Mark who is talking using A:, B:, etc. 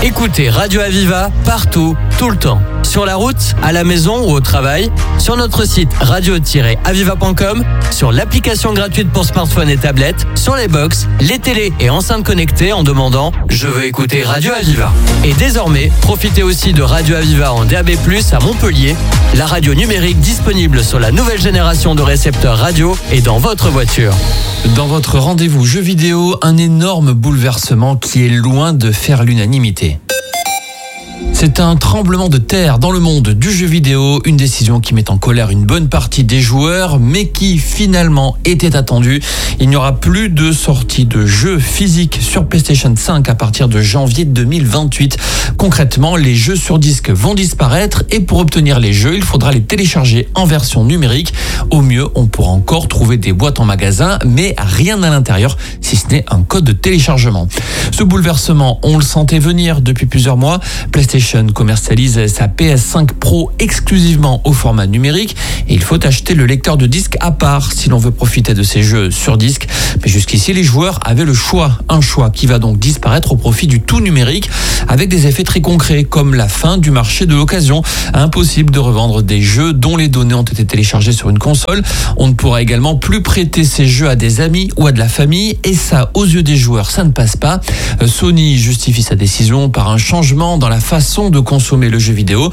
A: Écoutez Radio Aviva partout, tout le temps. Sur la route, à la maison ou au travail, sur notre site radio-aviva.com, sur l'application gratuite pour smartphone et tablette, sur les box, les télés et enceintes connectées en demandant « Je veux écouter Radio Aviva ». Et désormais, profitez aussi de Radio Aviva en DAB+, à Montpellier, la radio numérique disponible sur la nouvelle génération de récepteurs radio et dans votre voiture.
B: Dans votre rendez-vous jeux vidéo, un énorme bouleversement qui est loin de faire l'unanimité. C'est un tremblement de terre dans le monde du jeu vidéo, une décision qui met en colère une bonne partie des joueurs, mais qui finalement était attendue. Il n'y aura plus de sortie de jeux physiques sur PlayStation 5 à partir de janvier 2028. Concrètement, les jeux sur disque vont disparaître et pour obtenir les jeux, il faudra les télécharger en version numérique. Au mieux, on pourra encore trouver des boîtes en magasin, mais rien à l'intérieur, si ce n'est un code de téléchargement. Ce bouleversement, on le sentait venir depuis plusieurs mois. PlayStation commercialise sa PS5 Pro exclusivement au format numérique et il faut acheter le lecteur de disque à part si l'on veut profiter de ces jeux sur disque. Mais jusqu'ici, les joueurs avaient le choix. Un choix qui va donc disparaître au profit du tout numérique avec des effets très concrets comme la fin du marché de l'occasion. Impossible de revendre des jeux dont les données ont été téléchargées sur une console. On ne pourra également plus prêter ces jeux à des amis ou à de la famille et ça, aux yeux des joueurs, ça ne passe pas. Sony justifie sa décision par un changement dans la façon de consommer le jeu vidéo.